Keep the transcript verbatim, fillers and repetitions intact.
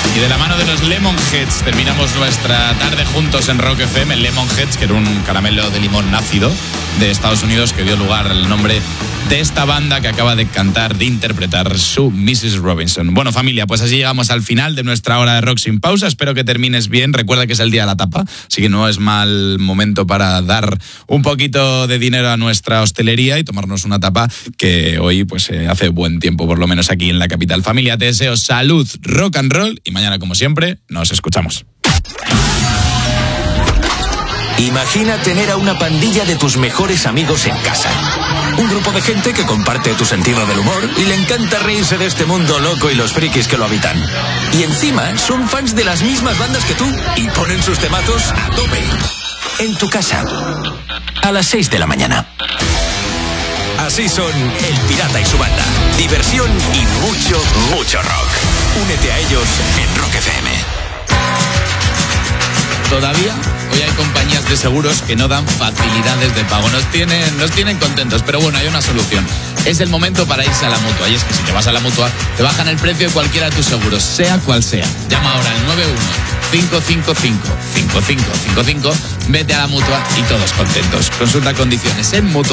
Y de la mano de los Lemonheads terminamos nuestra tarde juntos en Rock F M. El Lemonheads, que era un caramelo de limón ácido de Estados Unidos que dio lugar al nombre de esta banda que acaba de cantar, de interpretar su missus Robinson. Bueno, familia, pues así llegamos al final de nuestra hora de rock sin pausa. Espero que termines bien. Recuerda que es el día de la tapa, así que no es mal momento para dar un poquito de dinero a nuestra hostelería y tomarnos una tapa, que hoy pues eh, hace buen tiempo, por lo menos aquí en la capital. Familia, te deseo salud, rock and roll, y mañana, como siempre, nos escuchamos. Imagina tener a una pandilla de tus mejores amigos en casa. Un grupo de gente que comparte tu sentido del humor y le encanta reírse de este mundo loco y los frikis que lo habitan. Y encima son fans de las mismas bandas que tú y ponen sus temazos a tope. En tu casa, a las seis de la mañana. Así son El Pirata y su banda. Diversión y mucho, mucho rock. Únete a ellos en Rock F M. Todavía hoy hay compañías de seguros que no dan facilidades de pago. Nos tienen, nos tienen contentos, pero bueno, hay una solución. Es el momento para irse a la Mutua. Y es que si te vas a la Mutua, te bajan el precio de cualquiera de tus seguros, sea cual sea. Llama ahora al nueve uno cinco cinco cinco cinco cinco cinco cinco, vete a la Mutua y todos contentos. Consulta condiciones en Mutua.